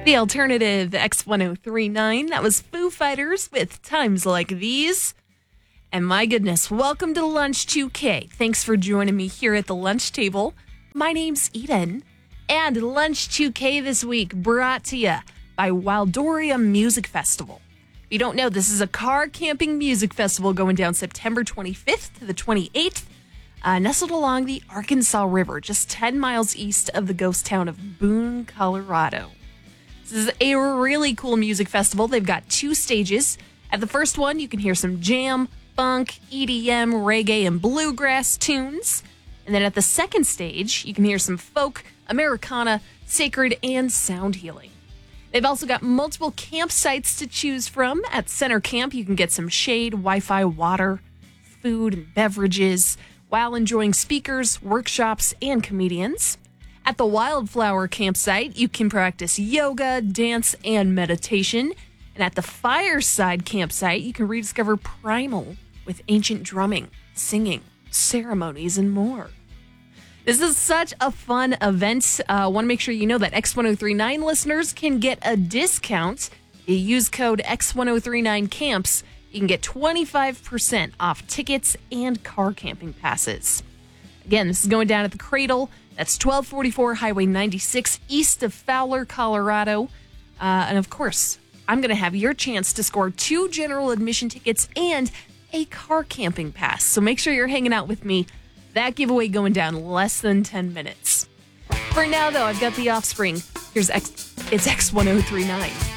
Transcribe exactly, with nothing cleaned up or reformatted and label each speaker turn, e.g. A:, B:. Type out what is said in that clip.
A: The alternative X ten thirty-nine. That was Foo Fighters with Times Like These. And my goodness, welcome to Lunch two K. Thanks for joining me here at the lunch table. My name's Eden. And Lunch two K this week brought to you by Wildoria Music Festival. If you don't know, this is a car camping music festival going down September twenty-fifth to the twenty-eighth, uh, nestled along the Arkansas River, just ten miles east of the ghost town of Boone, Colorado. This is a really cool music festival. They've got two stages. At the first one, you can hear some jam, funk, E D M, reggae, and bluegrass tunes. And then at the second stage, you can hear some folk, Americana, sacred, and sound healing. They've also got multiple campsites to choose from. At Center Camp, you can get some shade, Wi-Fi, water, food, and beverages while enjoying speakers, workshops, and comedians. At the Wildflower Campsite, you can practice yoga, dance, and meditation. And at the Fireside Campsite, you can rediscover Primal with ancient drumming, singing, ceremonies, and more. This is such a fun event. I uh, want to make sure you know that X ten thirty-nine listeners can get a discount. You use code X ten thirty-nine camps. You can get twenty-five percent off tickets and car camping passes. Again, this is going down at the Cradle. That's twelve forty-four Highway ninety-six east of Fowler, Colorado. Uh, and of course, I'm going to have your chance to score two general admission tickets and a car camping pass. So make sure you're hanging out with me. That giveaway going down in less than ten minutes. For now, though, I've got The Offspring. Here's X. It's X ten thirty-nine.